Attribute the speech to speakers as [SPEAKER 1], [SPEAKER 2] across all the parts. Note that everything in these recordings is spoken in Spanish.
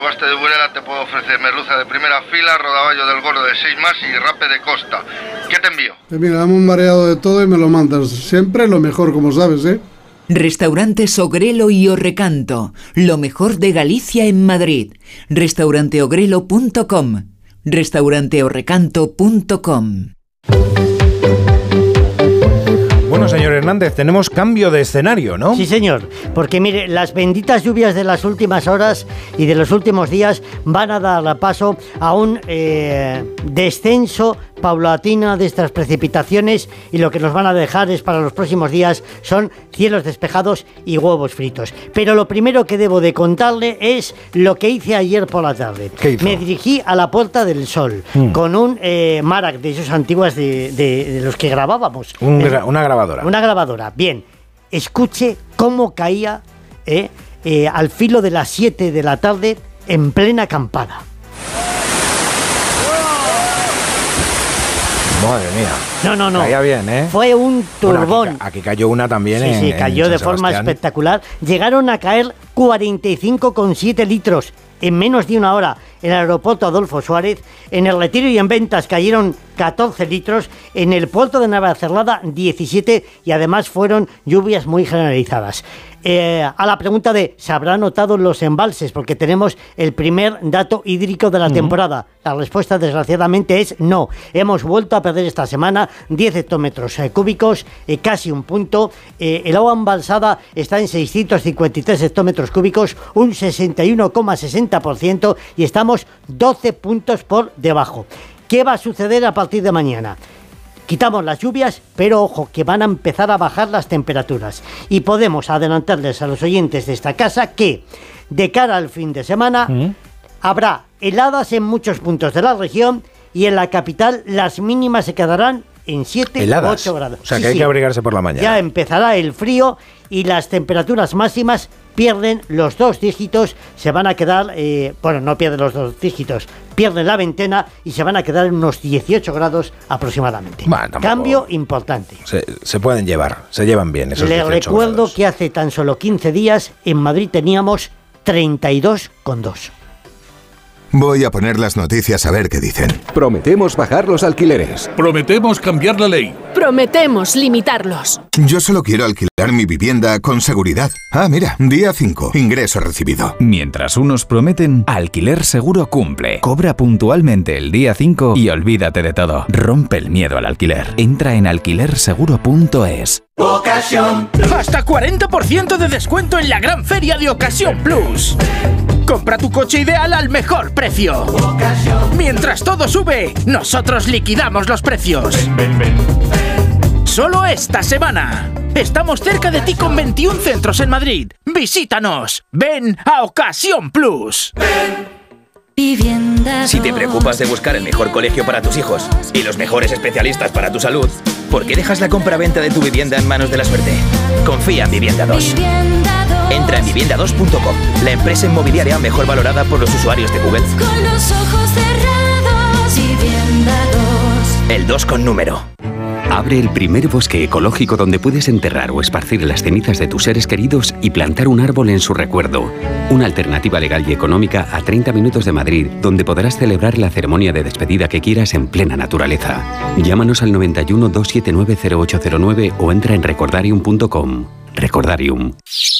[SPEAKER 1] Baste de Burela te puedo ofrecer merluza de primera fila, rodaballo del gordo de 6 más y rape de costa. ¿Qué te envío?
[SPEAKER 2] Mira, dame un mareado de todo y me lo mandas. Siempre lo mejor, como sabes, ¿eh?
[SPEAKER 3] Restaurantes Ogrelo y Orrecanto, lo mejor de Galicia en Madrid. Restauranteogrelo.com, restauranteorrecanto.com.
[SPEAKER 4] Bueno, señor Hernández, tenemos cambio de escenario, ¿no?
[SPEAKER 5] Sí, señor, porque mire, las benditas lluvias de las últimas horas y de los últimos días van a dar paso a un descenso paulatino de estas precipitaciones, y lo que nos van a dejar es para los próximos días son cielos despejados y huevos fritos. Pero lo primero que debo de contarle es lo que hice ayer por la tarde.
[SPEAKER 4] ¿Qué hizo?
[SPEAKER 5] Me dirigí a la Puerta del Sol con un Marac de esos antiguos de los que grabábamos.
[SPEAKER 4] Una grabadora.
[SPEAKER 5] Una grabadora. Bien, escuche cómo caía al filo de las 7 de la tarde en plena acampada.
[SPEAKER 4] Madre mía.
[SPEAKER 5] No.
[SPEAKER 4] Caía bien, ¿eh?
[SPEAKER 5] Fue un turbón.
[SPEAKER 4] Bueno, aquí cayó una también.
[SPEAKER 5] Sí, cayó de forma espectacular. Llegaron a caer 45,7 litros en menos de una hora en el aeropuerto Adolfo Suárez. En el Retiro y en Ventas cayeron 14 litros. En el puerto de Navacerrada 17, y además fueron lluvias muy generalizadas. A la pregunta de ¿se habrá notado los embalses? Porque tenemos el primer dato hídrico de la temporada. La respuesta, desgraciadamente, es no. Hemos vuelto a perder esta semana 10 hectómetros cúbicos, casi un punto. El agua embalsada está en 653 hectómetros cúbicos, un 61,60%, y estamos 12 puntos por debajo. ¿Qué va a suceder a partir de mañana? Quitamos las lluvias, pero ojo, que van a empezar a bajar las temperaturas. Y podemos adelantarles a los oyentes de esta casa que, de cara al fin de semana, habrá heladas en muchos puntos de la región, y en la capital las mínimas se quedarán en 7 u 8 grados.
[SPEAKER 4] O sea, que hay que abrigarse por la mañana.
[SPEAKER 5] Ya empezará el frío y las temperaturas máximas pierden los 2 dígitos, se van a quedar, no pierden los 2 dígitos, pierden la veintena y se van a quedar en unos 18 grados aproximadamente.
[SPEAKER 4] Bueno,
[SPEAKER 5] cambio importante.
[SPEAKER 4] Se pueden llevar, se llevan bien esos 18
[SPEAKER 5] Les recuerdo
[SPEAKER 4] grados.
[SPEAKER 5] que hace tan solo 15 días en Madrid teníamos 32,2.
[SPEAKER 6] Voy a poner las noticias a ver qué dicen.
[SPEAKER 7] Prometemos bajar los alquileres.
[SPEAKER 8] Prometemos cambiar la ley.
[SPEAKER 9] Prometemos limitarlos.
[SPEAKER 6] Yo solo quiero alquilar mi vivienda con seguridad. Ah, mira, día 5, ingreso recibido.
[SPEAKER 10] Mientras unos prometen, Alquiler Seguro cumple. Cobra puntualmente el día 5 y olvídate de todo. Rompe el miedo al alquiler. Entra en alquilerseguro.es.
[SPEAKER 11] Ocasión. Hasta 40% de descuento en la gran feria de Ocasión Plus. Compra tu coche ideal al mejor precio. Mientras todo sube, nosotros liquidamos los precios. Solo esta semana. Estamos cerca de ti con 21 centros en Madrid. Visítanos. Ven a Ocasión Plus.
[SPEAKER 12] Si te preocupas de buscar el mejor colegio para tus hijos y los mejores especialistas para tu salud, ¿por qué dejas la compra-venta de tu vivienda en manos de la suerte? Confía en Vivienda 2. Entra en vivienda2.com, la empresa inmobiliaria mejor valorada por los usuarios de Google.
[SPEAKER 13] Con los ojos cerrados, Vivienda 2.
[SPEAKER 12] El 2 con número.
[SPEAKER 14] Abre el primer bosque ecológico donde puedes enterrar o esparcir las cenizas de tus seres queridos y plantar un árbol en su recuerdo. Una alternativa legal y económica a 30 minutos de Madrid, donde podrás celebrar la ceremonia de despedida que quieras en plena naturaleza. Llámanos al 91 279 0809 o entra en recordarium.com. Recordarium.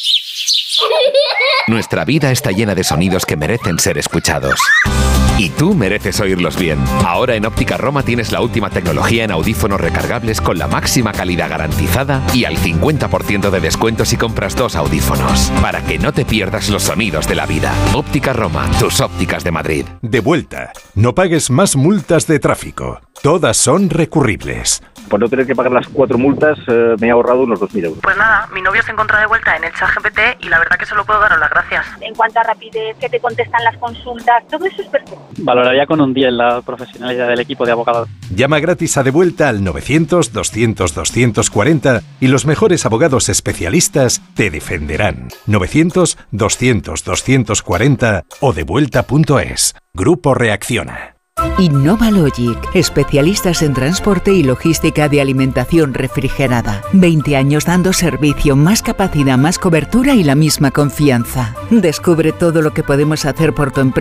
[SPEAKER 15] Nuestra vida está llena de sonidos que merecen ser escuchados. Y tú mereces oírlos bien. Ahora en Óptica Roma tienes la última tecnología en audífonos recargables con la máxima calidad garantizada y al 50% de descuento si compras 2 audífonos. Para que no te pierdas los sonidos de la vida. Óptica Roma, tus ópticas de Madrid.
[SPEAKER 16] De vuelta. No pagues más multas de tráfico. Todas son recurribles.
[SPEAKER 17] Por no tener que pagar las 4 multas, me he ahorrado unos 2.000 euros.
[SPEAKER 18] Pues nada, mi novio se encontró de vuelta en el ChatGPT y la verdad que solo puedo daros las gracias.
[SPEAKER 19] En cuanto a rapidez, que te contestan las consultas, todo eso es perfecto.
[SPEAKER 20] Valoraría con un 10 la profesionalidad del equipo de abogados.
[SPEAKER 16] Llama gratis a De Vuelta al 900-200-240 y los mejores abogados especialistas te defenderán. 900-200-240 o devuelta.es. Grupo Reacciona.
[SPEAKER 3] Innovalogic, especialistas en transporte y logística de alimentación refrigerada. 20 años dando servicio, más capacidad, más cobertura y la misma confianza. Descubre todo lo que podemos hacer por tu empresa